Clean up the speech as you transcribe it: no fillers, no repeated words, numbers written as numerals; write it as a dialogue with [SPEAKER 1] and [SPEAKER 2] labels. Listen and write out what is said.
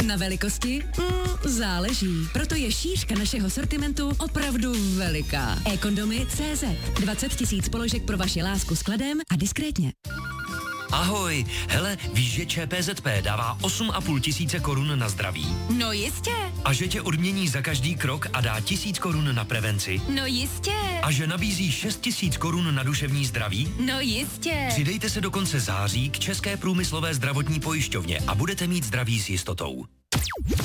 [SPEAKER 1] Na velikosti? Záleží. Proto je šířka našeho sortimentu opravdu veliká. eKondomy.cz 20 000 položek pro vaši lásku s kladem a diskrétně.
[SPEAKER 2] Ahoj, hele, víš, že ČPZP dává 8 500 korun na zdraví?
[SPEAKER 3] No jistě.
[SPEAKER 2] A že tě odmění za každý krok a dá 1000 korun na prevenci?
[SPEAKER 3] No jistě.
[SPEAKER 2] A že nabízí 6 000 korun na duševní zdraví?
[SPEAKER 3] No jistě.
[SPEAKER 2] Přidejte se do konce září k České průmyslové zdravotní pojišťovně a budete mít zdraví s jistotou.